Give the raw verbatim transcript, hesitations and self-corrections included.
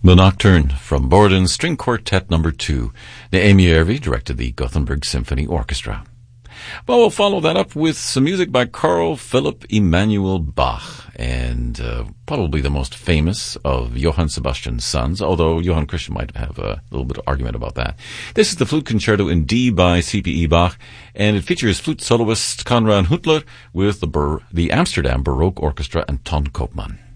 The Nocturne from Borden String Quartet Number two. Naomi Järvi directed the Gothenburg Symphony Orchestra. Well, we'll follow that up with some music by Carl Philipp Emanuel Bach, and uh, probably the most famous of Johann Sebastian's sons, although Johann Christian might have a little bit of argument about that. This is the Flute Concerto in D by C P E Bach, and it features flute soloist Konrad Huntler with the, Ber- the Amsterdam Baroque Orchestra and Ton Koopman.